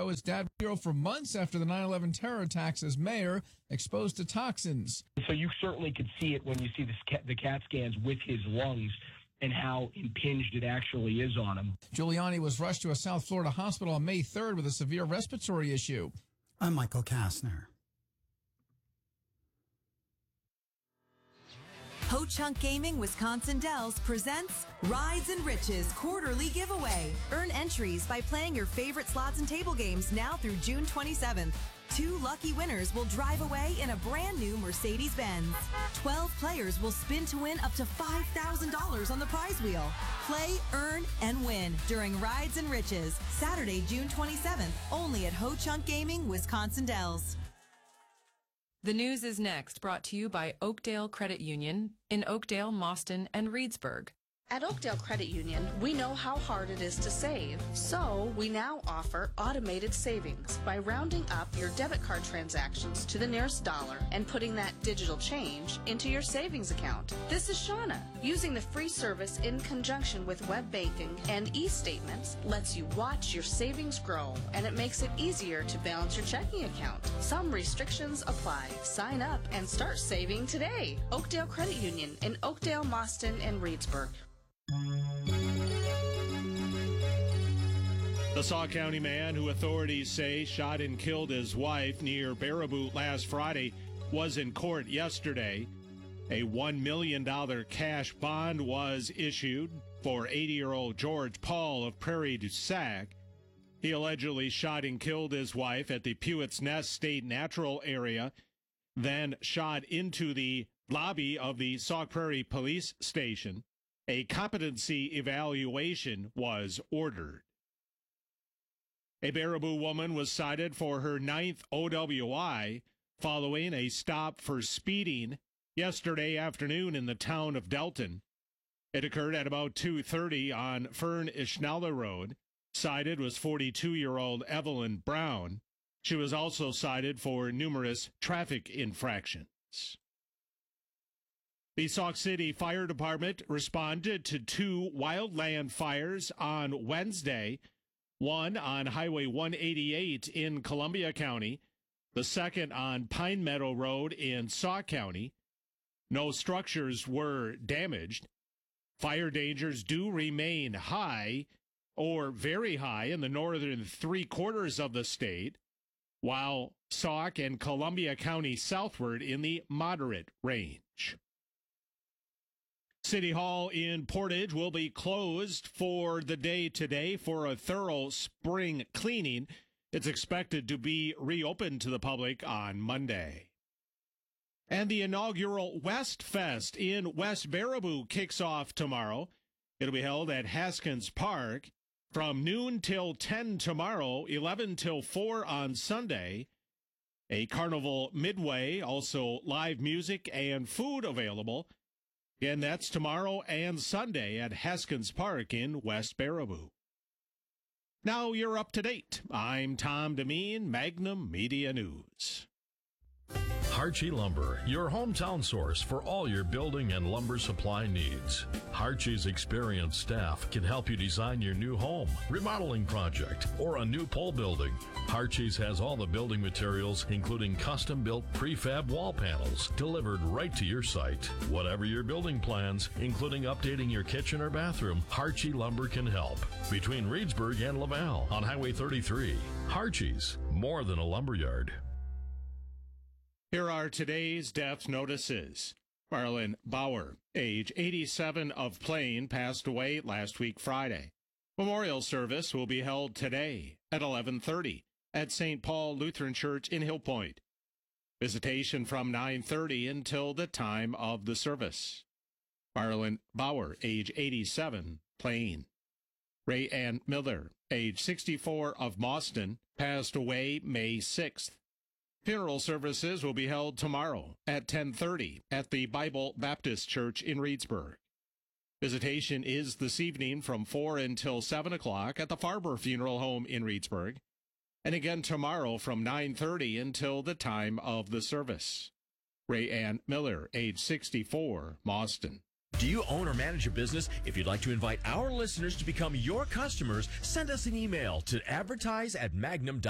Francisco. His dad was hero for months after the 9/11 terror attacks as mayor, exposed to toxins. So you certainly could see it when you see the CAT scans with his lungs and how impinged it actually is on him. Giuliani was rushed to a South Florida hospital on May 3rd with a severe respiratory issue. I'm Michael Kastner. Ho Chunk Gaming Wisconsin Dells presents Rides and Riches quarterly giveaway. Earn entries by playing your favorite slots and table games now through June 27th. 2 lucky winners will drive away in a brand new Mercedes-Benz. 12 players will spin to win up to $5,000 on the prize wheel. Play, earn, and win during Rides and Riches, Saturday, June 27th, only at Ho Chunk Gaming Wisconsin Dells. The news is next, brought to you by Oakdale Credit Union in Oakdale, Mauston, and Reedsburg. At Oakdale Credit Union, we know how hard it is to save, so we now offer automated savings by rounding up your debit card transactions to the nearest dollar and putting that digital change into your savings account. This is Shauna. Using the free service in conjunction with web banking and e-statements lets you watch your savings grow, and it makes it easier to balance your checking account. Some restrictions apply. Sign up and start saving today. Oakdale Credit Union in Oakdale, Mauston, and Reedsburg. The Sauk County man who authorities say shot and killed his wife near Baraboo last Friday was in court yesterday. A $1 million cash bond was issued for 80-year-old George Paul of Prairie du Sac. He allegedly shot and killed his wife at the Pewett's Nest State Natural Area, then shot into the lobby of the Sauk Prairie Police Station. A competency evaluation was ordered. A Baraboo woman was cited for her 9th OWI following a stop for speeding yesterday afternoon in the town of Delton. It occurred at about 2:30 on Fern Ischnella Road. Cited was 42-year-old Evelyn Brown. She was also cited for numerous traffic infractions. The Sauk City Fire Department responded to 2 wildland fires on Wednesday, one on Highway 188 in Columbia County, the second on Pine Meadow Road in Sauk County. No structures were damaged. Fire dangers do remain high or very high in the northern 3/4 of the state, while Sauk and Columbia County southward in the moderate range. City Hall in Portage will be closed for the day today for a thorough spring cleaning. It's expected to be reopened to the public on Monday. And the inaugural West Fest in West Baraboo kicks off tomorrow. It'll be held at Haskins Park from noon till 10 tomorrow, 11 till 4 on Sunday. A carnival midway, also live music and food available. And that's tomorrow and Sunday at Haskins Park in West Baraboo. Now you're up to date. I'm Tom Demeen, Magnum Media News. Harchie Lumber, your hometown source for all your building and lumber supply needs. Harchie's experienced staff can help you design your new home, remodeling project, or a new pole building. Harchie's has all the building materials, including custom-built prefab wall panels, delivered right to your site. Whatever your building plans, including updating your kitchen or bathroom, Harchie Lumber can help. Between Reedsburg and Laval on Highway 33. Harchie's, more than a lumberyard. Here are today's death notices. Marlon Bauer, age 87 of Plain, passed away last week Friday. Memorial service will be held today at 11:30 at St. Paul Lutheran Church in Hill Point. Visitation from 9:30 until the time of the service. Marlon Bauer, age 87, Plain. Ray Ann Miller, age 64 of Mauston, passed away May 6th. Funeral services will be held tomorrow at 10:30 at the Bible Baptist Church in Reedsburg. Visitation is this evening from 4 until 7 o'clock at the Farber Funeral Home in Reedsburg, and again tomorrow from 9:30 until the time of the service. Ray Ann Miller, age 64, Mauston. Do you own or manage a business? If you'd like to invite our listeners to become your customers, send us an email to advertise@magnum.com.